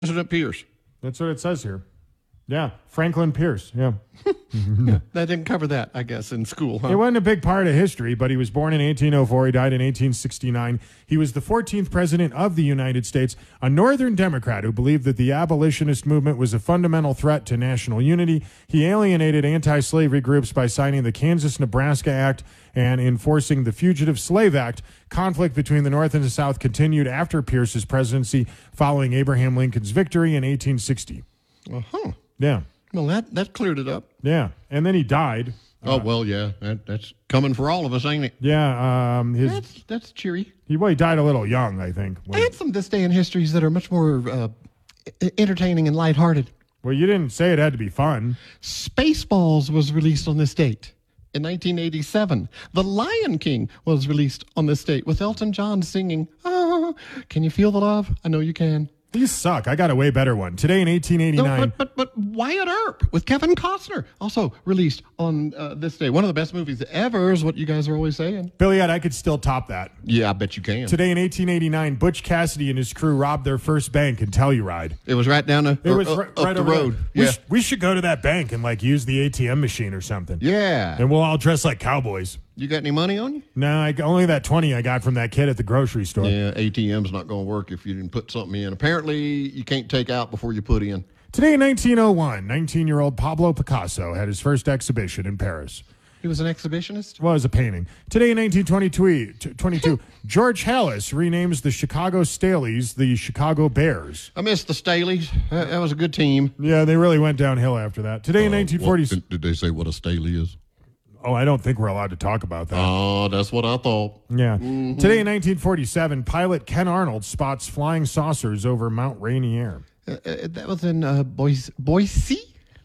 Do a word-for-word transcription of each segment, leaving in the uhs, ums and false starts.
President Pierce. That's what it says here. Yeah, Franklin Pierce. Yeah. Yeah, that didn't cover that, I guess, in school, huh? It wasn't a big part of history, but he was born in eighteen oh four. He died in eighteen sixty-nine. He was the fourteenth president of the United States, a Northern Democrat who believed that the abolitionist movement was a fundamental threat to national unity. He alienated anti-slavery groups by signing the Kansas-Nebraska Act and enforcing the Fugitive Slave Act. Conflict between the North and the South continued after Pierce's presidency following Abraham Lincoln's victory in eighteen sixty. Uh-huh. Yeah. Well, that, that cleared it up. Yeah. And then he died. Oh, uh, well, yeah. That, that's coming for all of us, ain't it? Yeah. Um, his, that's, that's cheery. He, well, he died a little young, I think. When, I had some this day in histories that are much more uh, entertaining and lighthearted. Well, you didn't say it had to be fun. Spaceballs was released on this date in nineteen eighty-seven. The Lion King was released on this date with Elton John singing, "Oh, can you feel the love? I know you can." These suck. I got a way better one. Today in eighteen eighty-nine. No, but, but, but Wyatt Earp with Kevin Costner, also released on uh, this day. One of the best movies ever is what you guys are always saying. Billy, I could still top that. Yeah, I bet you can. Today in eighteen eighty-nine, Butch Cassidy and his crew robbed their first bank in Telluride. It was right down the, it was uh, right, up right the over road. There. Yeah. We, sh- we should go to that bank and like use the A T M machine or something. Yeah. And we'll all dress like cowboys. You got any money on you? No, I, only that twenty I got from that kid at the grocery store. Yeah, A T M's not going to work if you didn't put something in. Apparently, you can't take out before you put in. Today in nineteen oh one, nineteen-year-old Pablo Picasso had his first exhibition in Paris. He was an exhibitionist? Well, it was a painting. Today in nineteen twenty-two, George Halas renames the Chicago Staleys the Chicago Bears. I missed the Staleys. That, that was a good team. Yeah, they really went downhill after that. Today uh, in nineteen forty... What, did they say what a Staley is? Oh, I don't think we're allowed to talk about that. Oh, uh, that's what I thought. Yeah. Mm-hmm. Today in nineteen forty-seven, pilot Ken Arnold spots flying saucers over Mount Rainier. Uh, uh, that was in uh, Boise, Boise,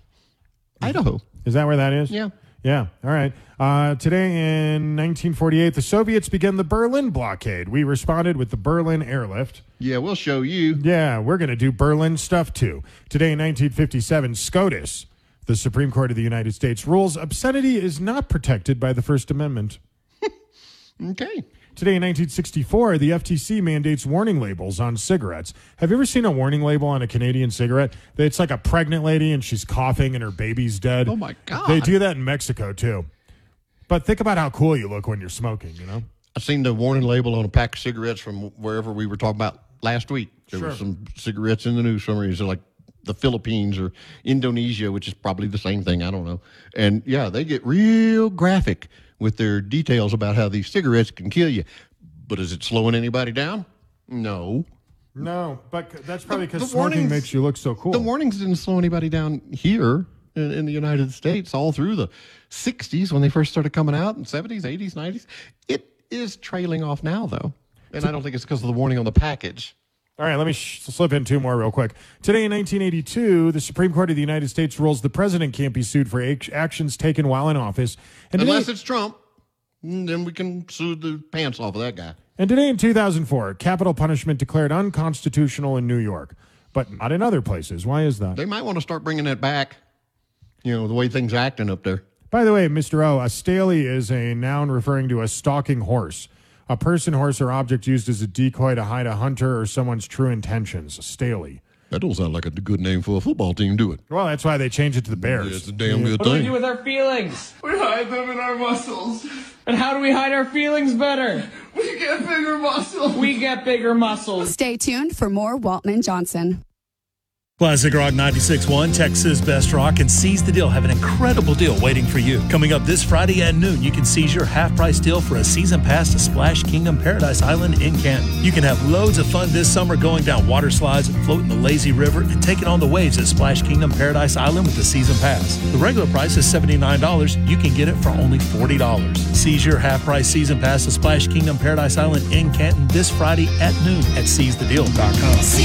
Idaho. Is that where that is? Yeah. Yeah. All right. Uh, today in nineteen forty-eight, the Soviets began the Berlin blockade. We responded with the Berlin airlift. Yeah, we'll show you. Yeah, we're going to do Berlin stuff too. Today in nineteen fifty-seven, SCOTUS, the Supreme Court of the United States, rules obscenity is not protected by the First Amendment. Okay. Today in nineteen sixty-four, the F T C mandates warning labels on cigarettes. Have you ever seen a warning label on a Canadian cigarette? It's like a pregnant lady and she's coughing and her baby's dead. Oh, my God. They do that in Mexico, too. But think about how cool you look when you're smoking, you know? I seen the warning label on a pack of cigarettes from wherever we were talking about last week. There Sure. were some cigarettes in the news for some reason, like the Philippines or Indonesia, which is probably the same thing. I don't know. And, yeah, they get real graphic with their details about how these cigarettes can kill you. But is it slowing anybody down? No. No, but that's probably The- because the smoking warnings- makes you look so cool. The warnings didn't slow anybody down here in, in the United States all through the sixties when they first started coming out, and seventies, eighties, nineties. It is trailing off now, though. And I don't think it's because of the warning on the package. All right, let me sh- slip in two more real quick. Today in nineteen eighty-two, the Supreme Court of the United States rules the president can't be sued for ac- actions taken while in office. And Unless today, it's Trump, then we can sue the pants off of that guy. and today in two thousand four, capital punishment declared unconstitutional in New York, but not in other places. Why is that? They might want to start bringing that back, you know, the way things are acting up there. By the way, Mister O, a staley is a noun referring to a stalking horse. A person, horse, or object used as a decoy to hide a hunter or someone's true intentions. A staley. That don't sound like a good name for a football team, do it? Well, that's why they changed it to the Bears. Yeah, it's a damn good What do we thing. do with our feelings? We hide them in our muscles. And how do we hide our feelings better? We get bigger muscles. We get bigger muscles. Stay tuned for more Walton and Johnson. Classic Rock ninety-six point one, Texas Best Rock, and Seize the Deal have an incredible deal waiting for you. Coming up this Friday at noon, you can seize your half-price deal for a season pass to Splash Kingdom Paradise Island in Canton. You can have loads of fun this summer going down water slides and floating the lazy river and taking on the waves at Splash Kingdom Paradise Island with the season pass. The regular price is seventy-nine dollars. You can get it for only forty dollars. Seize your half-price season pass to Splash Kingdom Paradise Island in Canton this Friday at noon at seize the deal dot com.